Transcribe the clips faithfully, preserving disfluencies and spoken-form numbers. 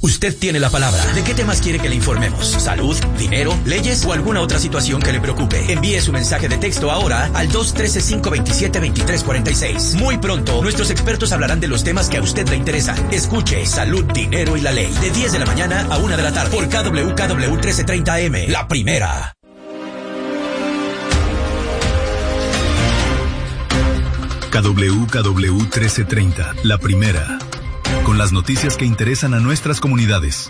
Usted tiene la palabra. ¿De qué temas quiere que le informemos? ¿Salud, dinero, leyes o alguna otra situación que le preocupe? Envíe su mensaje de texto ahora al dos uno tres, cinco dos siete, dos tres cuatro seis. Muy pronto, nuestros expertos hablarán de los temas que a usted le interesan. Escuche Salud, Dinero y la Ley de diez de la mañana a una de la tarde por K W K W trece treinta A M. La primera. K W K W trece treinta, la primera. Con las noticias que interesan a nuestras comunidades.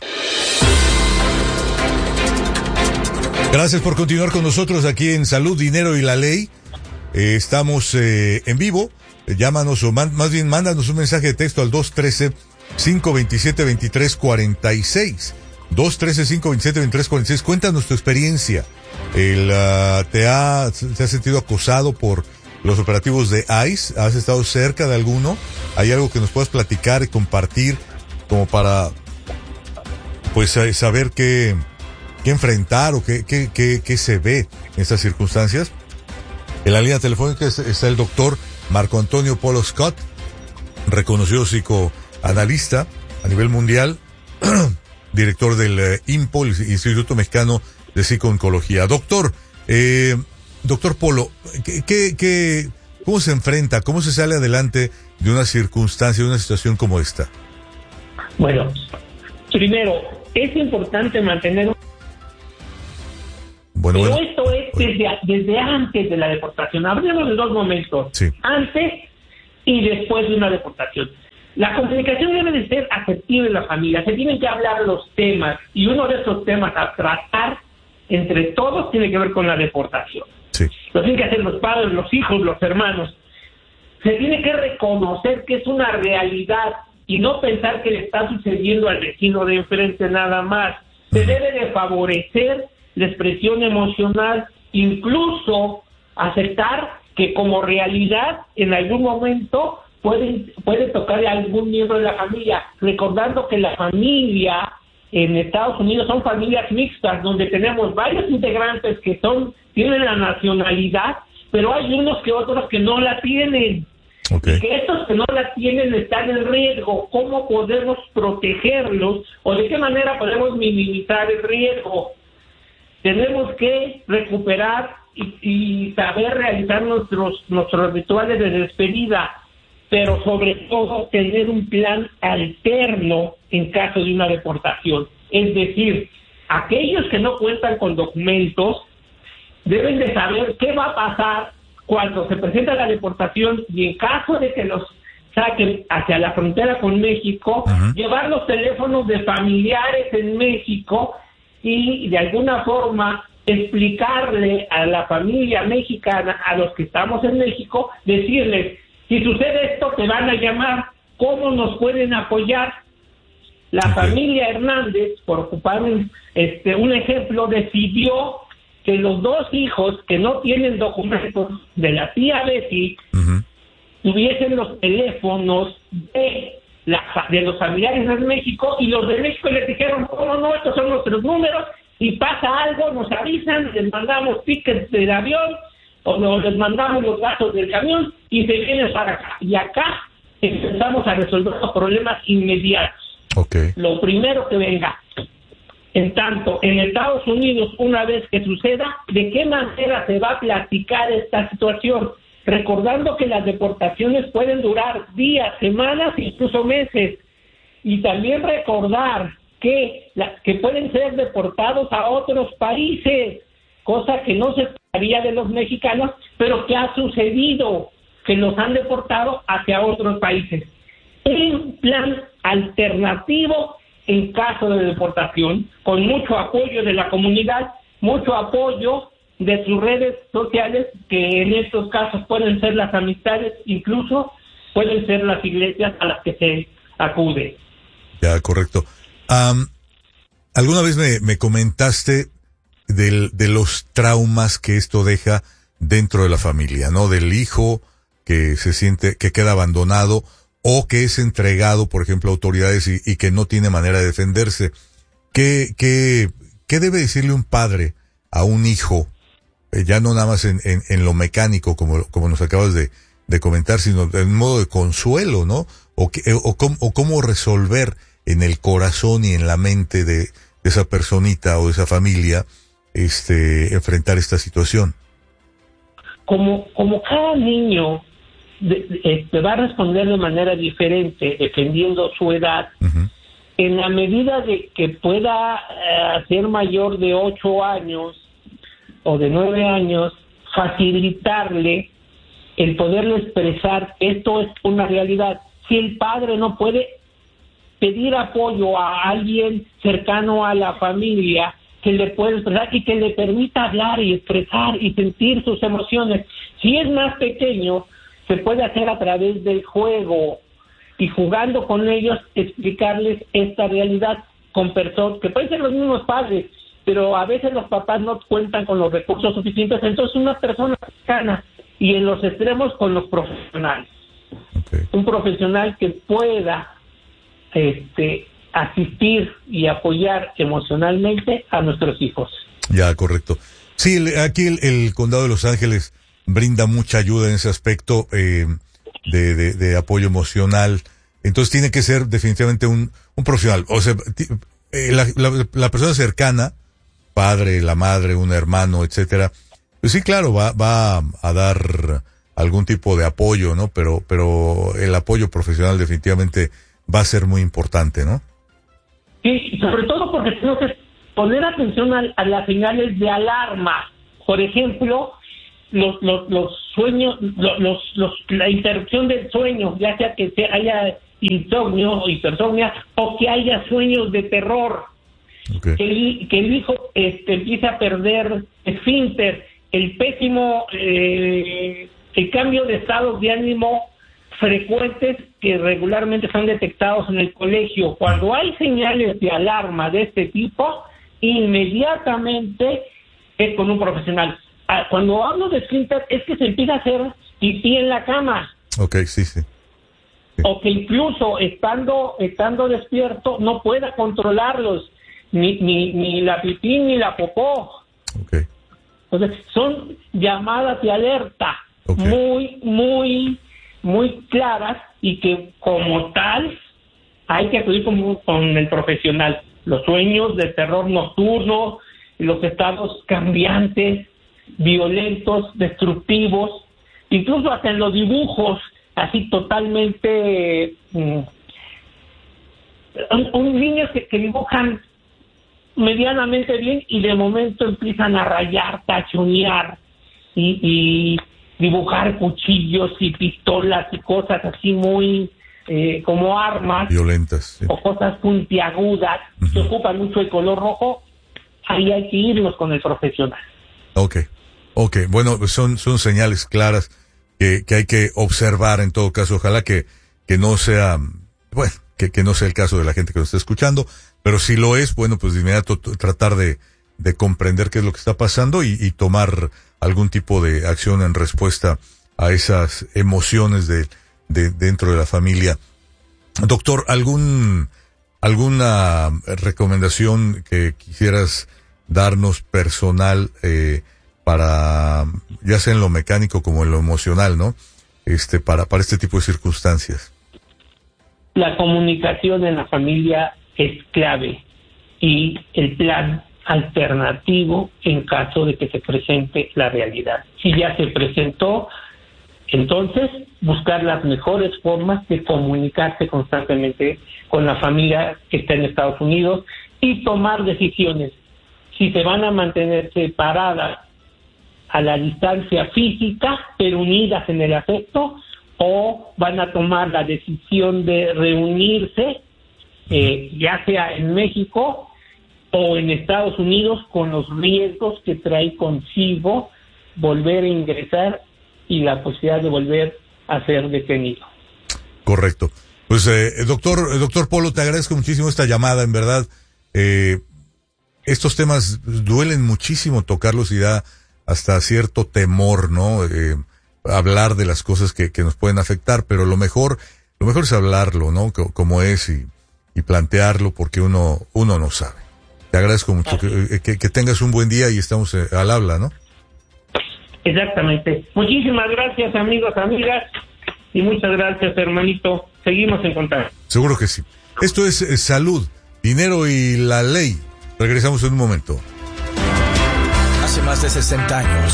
Gracias por continuar con nosotros aquí en Salud, Dinero y la Ley. Eh, estamos eh, en vivo. Llámanos o man, más bien mándanos un mensaje de texto al dos uno tres, cinco dos siete, dos tres cuatro seis. dos uno tres, cinco dos siete, dos tres cuatro seis. Cuéntanos tu experiencia. El, uh, ¿te, ha, ¿Te has sentido acosado por los operativos de I C E? ¿Has estado cerca de alguno? ¿Hay algo que nos puedas platicar y compartir como para pues saber qué, qué enfrentar o qué, qué, qué, qué se ve en estas circunstancias? En la línea telefónica está el doctor Marco Antonio Polo Scott, reconocido psicoanalista a nivel mundial, director del eh, INPO, el Instituto Mexicano de Psicooncología. Doctor, eh, doctor Polo, ¿qué, qué, qué, ¿cómo se enfrenta, cómo se sale adelante de una circunstancia, de una situación como esta? Bueno, primero, es importante mantener... Bueno, Pero bueno. esto es desde, desde antes de la deportación. Hablemos de dos momentos. Sí. Antes y después de una deportación. La comunicación debe de ser afectiva en la familia. Se tienen que hablar los temas. Y uno de esos temas a tratar entre todos tiene que ver con la deportación. Sí. Lo tienen que hacer los padres, los hijos, los hermanos. Se tiene que reconocer que es una realidad y no pensar que le está sucediendo al vecino de enfrente nada más. Se debe de favorecer la expresión emocional, incluso aceptar que como realidad en algún momento puede, puede tocar a algún miembro de la familia, recordando que la familia en Estados Unidos son familias mixtas, donde tenemos varios integrantes que son tienen la nacionalidad, pero hay unos que otros que no la tienen. Okay. Y que estos que no la tienen están en riesgo. ¿Cómo podemos protegerlos o de qué manera podemos minimizar el riesgo? Tenemos que recuperar y, y saber realizar nuestros nuestros rituales de despedida, pero sobre todo tener un plan alterno en caso de una deportación. Es decir, aquellos que no cuentan con documentos deben de saber qué va a pasar cuando se presenta la deportación y en caso de que los saquen hacia la frontera con México, uh-huh. llevar los teléfonos de familiares en México y de alguna forma explicarle a la familia mexicana, a los que estamos en México, decirles, si sucede esto te van a llamar, ¿cómo nos pueden apoyar? La okay. familia Hernández, por ocupar un, este, un ejemplo, decidió que los dos hijos que no tienen documentos de la tía Betty uh-huh. tuviesen los teléfonos de, la, de los familiares de México, y los de México les dijeron, ¿cómo no? Estos son nuestros números, y pasa algo, nos avisan, les mandamos tickets del avión, o nos les mandamos los gastos del camión, y se vienen para acá. Y acá empezamos a resolver los problemas inmediatos. Okay. Lo primero que venga. En tanto, en Estados Unidos, una vez que suceda, ¿de qué manera se va a platicar esta situación? Recordando que las deportaciones pueden durar días, semanas, incluso meses. Y también recordar que, la, que pueden ser deportados a otros países, cosa que no se esperaría de los mexicanos, pero que ha sucedido, que los han deportado hacia otros países. Un plan alternativo en caso de deportación, con mucho apoyo de la comunidad, mucho apoyo de sus redes sociales, que en estos casos pueden ser las amistades, incluso pueden ser las iglesias a las que se acude. Ya, correcto. Um, alguna vez me, me comentaste del, de los traumas que esto deja dentro de la familia, ¿no? Del hijo que se siente, que queda abandonado, o que es entregado, por ejemplo, a autoridades y, y que no tiene manera de defenderse. ¿Qué, qué, qué debe decirle un padre a un hijo, eh, ya no nada más en, en, en lo mecánico, como, como nos acabas de, de comentar, sino en modo de consuelo, ¿no? O, que, o, o, o cómo resolver en el corazón y en la mente de, de esa personita o de esa familia, este, enfrentar esta situación? Como, como cada niño de, de, de va a responder de manera diferente, dependiendo su edad, uh-huh. En la medida de que pueda eh, ser mayor de ocho años o de nueve años, facilitarle el poderle expresar esto es una realidad. Si el padre no puede pedir apoyo a alguien cercano a la familia que le pueda expresar y que le permita hablar y expresar y sentir sus emociones. Si es más pequeño, se puede hacer a través del juego y jugando con ellos explicarles esta realidad con personas que pueden ser los mismos padres, pero a veces los papás no cuentan con los recursos suficientes, entonces una persona cercana y en los extremos con los profesionales. Okay. Un profesional que pueda este asistir y apoyar emocionalmente a nuestros hijos. Ya, correcto. Sí, el, aquí el, el Condado de Los Ángeles brinda mucha ayuda en ese aspecto eh, de, de, de apoyo emocional. Entonces tiene que ser definitivamente un, un profesional. O sea, eh, la, la, la persona cercana, padre, la madre, un hermano, etcétera. Pues sí, claro, va, va a dar algún tipo de apoyo, ¿no? Pero, pero el apoyo profesional definitivamente va a ser muy importante, ¿no? Sí, sobre todo porque tenemos que poner atención a, a las señales de alarma. Por ejemplo, los los, los sueños, los, los, los la interrupción del sueño, ya sea que sea, haya insomnio o hipersomnia, o que haya sueños de terror. Okay. Que, el, que el hijo este, empiece a perder esfínter, el pésimo, eh, el cambio de estados de ánimo frecuentes que regularmente son detectados en el colegio. Cuando hay señales de alarma de este tipo, inmediatamente es con un profesional. Cuando hablo de esfínter es que se empieza a hacer pipí en la cama. Ok, sí, sí. sí. O que incluso estando estando despierto no pueda controlarlos, ni ni, ni la pipí ni la popó. Okay. Entonces, son llamadas de alerta okay. muy, muy, muy claras y que como tal hay que acudir con, con el profesional. Los sueños de terror nocturno, los estados cambiantes, violentos, destructivos, incluso hasta en los dibujos, así totalmente... Um, un, un niños que, que dibujan medianamente bien y de momento empiezan a rayar, tachonear y, y dibujar cuchillos y pistolas y cosas así muy eh, como armas violentas, sí. O cosas puntiagudas, uh-huh. que ocupan mucho el color rojo. Ahí hay que irnos con el profesional. Okay, okay, bueno, son son señales claras que que hay que observar en todo caso. Ojalá que que no sea, bueno, que que no sea el caso de la gente que nos está escuchando. Pero si lo es, bueno, pues de inmediato t- tratar de, de comprender qué es lo que está pasando y, y tomar algún tipo de acción en respuesta a esas emociones de, de dentro de la familia. Doctor, ¿algún alguna recomendación que quisieras darnos personal eh, para, ya sea en lo mecánico como en lo emocional, ¿no? Este, para, para este tipo de circunstancias. La comunicación en la familia es clave y el plan alternativo en caso de que se presente la realidad. Si ya se presentó, entonces buscar las mejores formas de comunicarse constantemente con la familia que está en Estados Unidos y tomar decisiones. Si se van a mantener separadas a la distancia física, pero unidas en el afecto, o van a tomar la decisión de reunirse, eh, ya sea en México o en Estados Unidos, con los riesgos que trae consigo volver a ingresar y la posibilidad de volver a ser detenido. Correcto. Pues, eh, doctor, doctor Polo, te agradezco muchísimo esta llamada, en verdad. Eh, estos temas duelen muchísimo tocarlos y da hasta cierto temor, ¿no? Eh, hablar de las cosas que, que nos pueden afectar, pero lo mejor, lo mejor es hablarlo, ¿no? C- como es y, y plantearlo porque uno, uno no sabe. Te agradezco mucho. Que, que, que tengas un buen día y estamos eh, al habla, ¿no? Exactamente. Muchísimas gracias, amigos, amigas, y muchas gracias, hermanito. Seguimos en contacto. Seguro que sí. Esto es eh, Salud, Dinero y la Ley. Regresamos en un momento. Hace más de sesenta años,